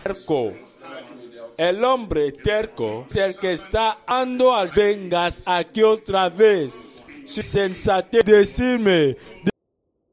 terco. El hombre terco es el que está ando al vengas aquí otra vez. Sensate decirme.